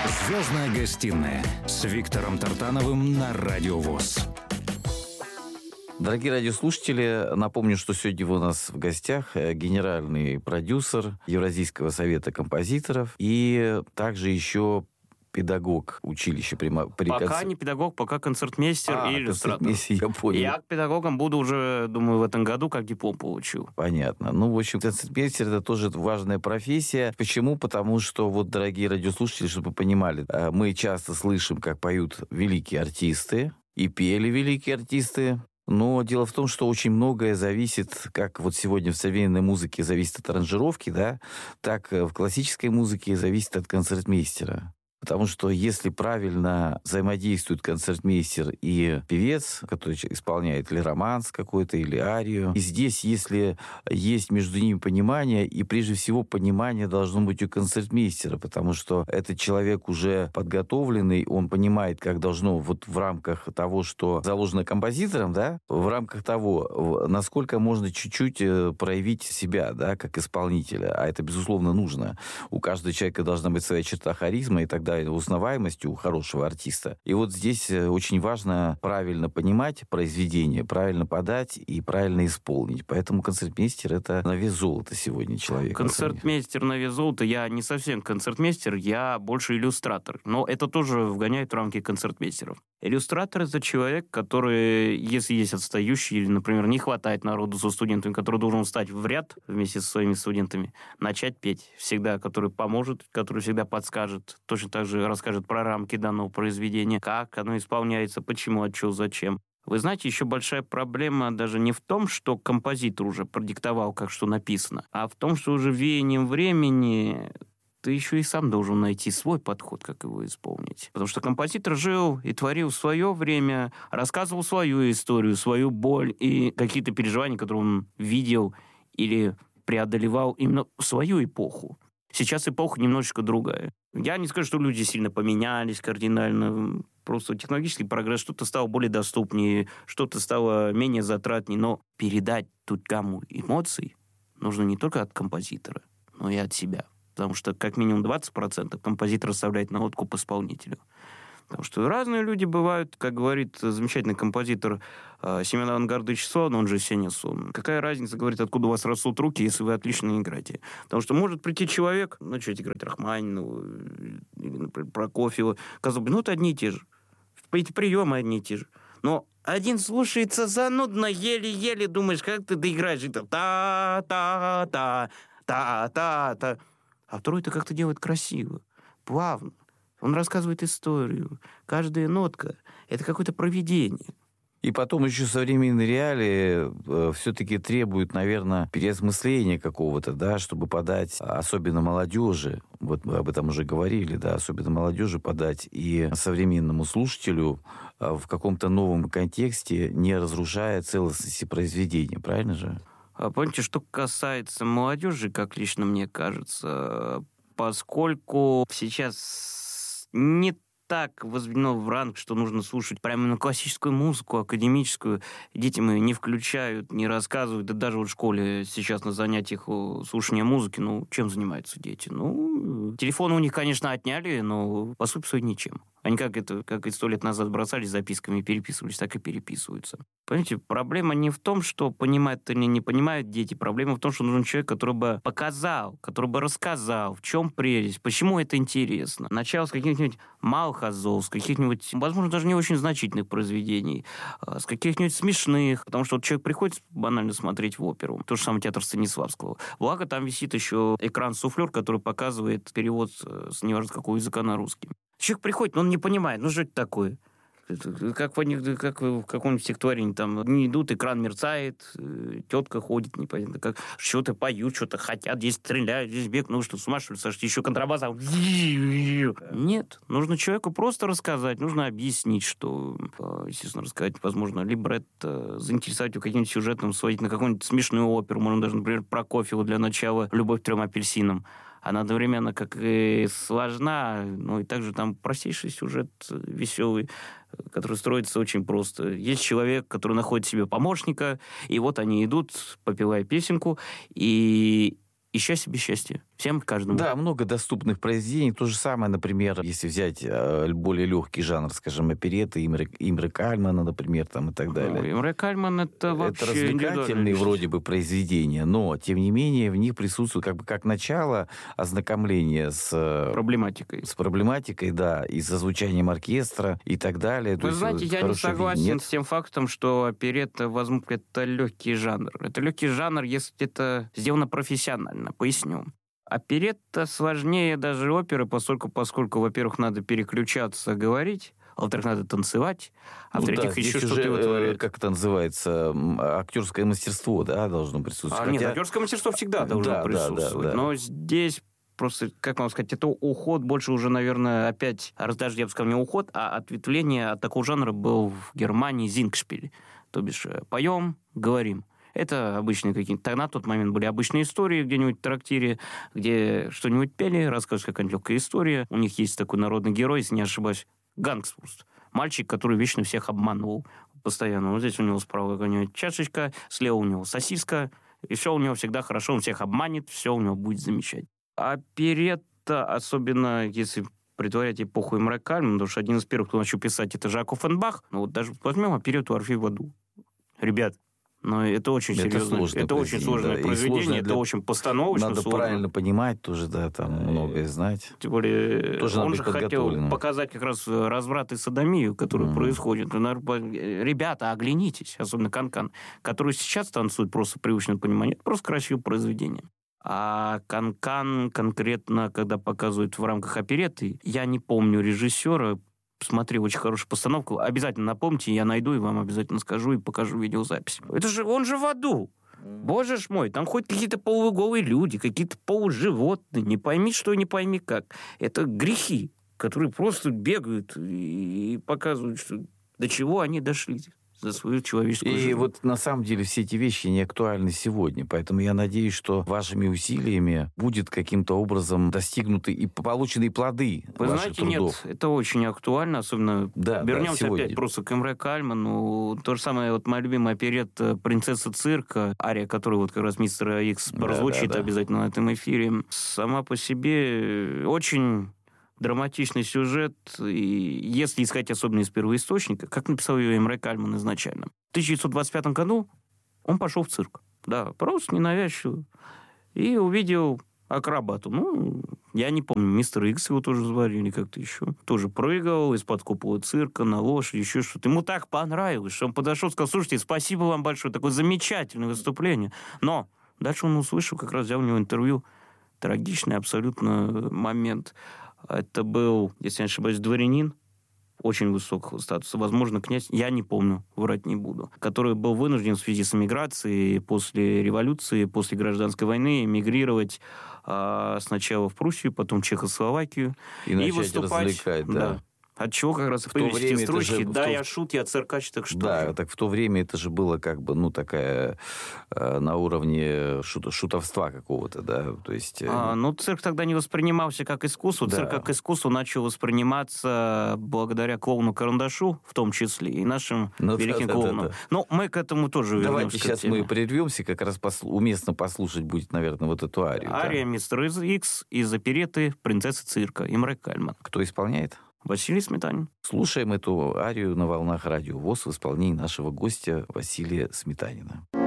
«Звездная гостиная» с Виктором Тартановым на Радио ВОС. Дорогие радиослушатели, напомню, что сегодня у нас в гостях генеральный продюсер Евразийского совета композиторов и также еще педагог училища Пока не педагог, пока концертмейстер и иллюстратор. Я понял. Я к педагогам буду уже, думаю, в этом году, как диплом получу. Понятно. В общем, концертмейстер — это тоже важная профессия. Почему? Потому что, дорогие радиослушатели, чтобы вы понимали, мы часто слышим, как поют великие артисты, и пели великие артисты. Но дело в том, что очень многое зависит, как сегодня в современной музыке зависит от аранжировки, да, так в классической музыке зависит от концертмейстера. Потому что если правильно взаимодействует концертмейстер и певец, который исполняет или романс какой-то, или арию, и здесь, если есть между ними понимание, и прежде всего понимание должно быть у концертмейстера, потому что этот человек уже подготовленный, он понимает, как должно в рамках того, что заложено композитором, да, в рамках того, насколько можно чуть-чуть проявить себя, да, как исполнителя, а это, безусловно, нужно. У каждого человека должна быть своя черта харизмы и так далее, узнаваемость у хорошего артиста. И здесь очень важно правильно понимать произведение, правильно подать и правильно исполнить. Поэтому концертмейстер — это на вес золота сегодня человек. Концертмейстер на вес золота. Я не совсем концертмейстер, я больше иллюстратор. Но это тоже вгоняет в рамки концертмейстеров. Иллюстратор — это человек, который, если есть отстающий или, например, не хватает народу со студентами, который должен встать в ряд вместе со своими студентами, начать петь всегда, который поможет, который всегда подскажет, точно так же расскажет про рамки данного произведения, как оно исполняется, почему, от чего, зачем. Вы знаете, еще большая проблема даже не в том, что композитор уже продиктовал, как что написано, а в том, что уже веянием времени ты еще и сам должен найти свой подход, как его исполнить. Потому что композитор жил и творил в свое время, рассказывал свою историю, свою боль и какие-то переживания, которые он видел или преодолевал именно в свою эпоху. Сейчас эпоха немножечко другая. Я не скажу, что люди сильно поменялись кардинально. Просто технологический прогресс, что-то стало более доступнее, что-то стало менее затратнее. Но передать ту гамму эмоций нужно не только от композитора, но и от себя. Потому что как минимум 20% композитор оставляет на откуп исполнителю. Потому что разные люди бывают, как говорит замечательный композитор Семен Авангардович Солон, он же Сеня Сон. Какая разница, говорит, откуда у вас растут руки, если вы отлично играете? Потому что может прийти человек, начать играть Рахманинова или, например, Прокофьева, казалось бы, это одни и те же. Эти приемы одни и те же. Но один слушается занудно, еле-еле думаешь, как ты доиграешь. Это та-та-та, та-та-та. А второй-то как-то делает красиво, плавно. Он рассказывает историю. Каждая нотка — это какое-то провидение. И потом еще современные реалии все-таки требуют, наверное, переосмысления какого-то, да, чтобы подать, особенно молодежи, мы об этом уже говорили, да, особенно молодежи подать и современному слушателю в каком-то новом контексте, не разрушая целостности произведения, правильно же? А помните, что касается молодежи, как лично мне кажется, поскольку сейчас не так возведено в ранг, что нужно слушать прямо на классическую музыку, академическую. Дети мои не включают, не рассказывают. Да даже в школе сейчас на занятиях слушания музыки, чем занимаются дети? Телефоны у них, конечно, отняли, но по сути ничем. Они как и 100 лет назад бросались записками и переписывались, так и переписываются. Понимаете, проблема не в том, что понимают или не понимают дети. Проблема в том, что нужен человек, который бы показал, который бы рассказал, в чем прелесть, почему это интересно. Начал с каких-нибудь малых азов, с каких-нибудь, возможно, даже не очень значительных произведений, с каких-нибудь смешных. Потому что человек приходит банально смотреть в оперу. То же самое театр Станиславского. Благо, там висит еще экран-суфлер, который показывает перевод с неважно какого языка на русский. Человек приходит, но он не понимает, что это такое? Как в каком-нибудь стихотворении, там они идут, экран мерцает, тетка ходит, непонятно как, что-то поют, что-то хотят, здесь стреляют, здесь бегают, что, с ума, что ли, сошли, еще контрабас. Нет, нужно человеку просто рассказать, нужно объяснить, что, естественно, рассказать, возможно, либретто, заинтересовать его каким-нибудь сюжетом, сводить на какую-нибудь смешную оперу, можно даже, например, Прокофьева для начала «Любовь к 3 апельсинам». Она одновременно как и сложна, и также там простейший сюжет, веселый, который строится очень просто. Есть человек, который находит себе помощника, и вот они идут, попевая песенку, и счастье без счастья. всем, каждому. Да, много доступных произведений. То же самое, например, если взять более легкий жанр, скажем, опереты Имре Кальмана, например, там, и так далее. Имре Кальман — это вообще... Это развлекательные вроде бы произведения, но, тем не менее, в них присутствует как начало ознакомления с проблематикой, да, и со звучанием оркестра и так далее. Вы знаете, я не согласен с тем фактом, что оперетта, возможно, это легкий жанр. Это легкий жанр, если это сделано профессионально. Поясню. Оперетта сложнее даже оперы, поскольку, во-первых, надо переключаться, говорить, а во-вторых, надо танцевать, а в-третьих, еще что-то вытворять. Как это называется, актерское мастерство, да, должно присутствовать. Нет, актерское мастерство всегда должно присутствовать. Да. Но здесь просто, как вам сказать, это уход больше уже, наверное, опять, даже я бы сказал, не уход, а ответвление от такого жанра был в Германии зингшпиль. То бишь, поем, говорим. Это обычные какие-то... На тот момент были обычные истории где-нибудь в трактире, где что-нибудь пели, рассказывают какая-нибудь легкая история. У них есть такой народный герой, если не ошибаюсь, Гангсвурст. Мальчик, который вечно всех обманывал постоянно. Вот здесь у него справа какая-нибудь чашечка, слева у него сосиска, и все у него всегда хорошо, он всех обманет, все у него будет замечательно. Оперетта, особенно если притворять эпоху Имре Кальмана, потому что один из первых, кто начал писать, это Жак Оффенбах. Ну вот даже возьмем оперетту «Орфей в аду». Ребят, но это очень серьезно. Это очень сложное произведение, это очень постановочно надо сложно. Правильно понимать тоже, да, там многое знать. Тем более, тоже он же хотел показать как раз разврат и содомию, который происходит. Ребята, оглянитесь, особенно Канкан, который сейчас танцует просто привычным пониманием. Это просто красивое произведение. А Канкан конкретно, когда показывают в рамках оперетты, я не помню режиссера, смотрел очень хорошую постановку. Обязательно напомните, я найду и вам обязательно скажу и покажу видеозапись. Это же, он же в аду. Боже ж мой, там хоть какие-то полуголые люди, какие-то полуживотные, не пойми что, не пойми как. Это грехи, которые просто бегают и показывают, что до чего они дошли за свою человеческую жизнь. И вот на самом деле все эти вещи не актуальны сегодня, поэтому я надеюсь, что вашими усилиями будет каким-то образом достигнуты и получены плоды Вы ваших знаете, трудов. Нет, это очень актуально, особенно вернемся опять просто к Имре Кальману. То же самое, вот моя любимая оперетта «Принцесса цирка», ария, которую вот как раз мистер Икс прозвучит обязательно на этом эфире, сама по себе очень драматичный сюжет, и если исходить особенно из первоисточника, как написал ее Имре Кальман изначально. В 1925 году он пошел в цирк. Да, просто ненавязчиво. И увидел акробату. Ну, я не помню, мистер Икс его тоже звали или как-то еще. Тоже прыгал из-под купола цирка на лошади, еще что-то. Ему так понравилось, что он подошел и сказал: слушайте, спасибо вам большое, такое замечательное выступление. Но дальше он услышал, как раз взял у него интервью. Трагичный абсолютно момент. Это был, если я не ошибаюсь, дворянин очень высокого статуса, возможно, князь, я не помню, врать не буду, который был вынужден в связи с эмиграцией после революции, после гражданской войны эмигрировать сначала в Пруссию, потом в Чехословакию и выступать. Развлекать, да. От чего как раз появились эти строчки: «Да, я шут, я циркач, так что...» Да, так в то время это же было как бы, ну, такая на уровне шутовства какого-то, да, то есть... Ну, цирк тогда не воспринимался как искусство. Да. Цирк как искусство начал восприниматься благодаря клоуну Карандашу, в том числе, и нашим великим клоунам. Но мы к этому тоже вернемся. Давайте сейчас мы прервемся, как раз уместно послушать будет, наверное, вот эту арию. Ария мистера Икс из оперетты «Принцесса цирка» Имре Кальман. Кто исполняет? Василий Сметанин. Слушаем эту арию на волнах Радио ВОС в исполнении нашего гостя Василия Сметанина.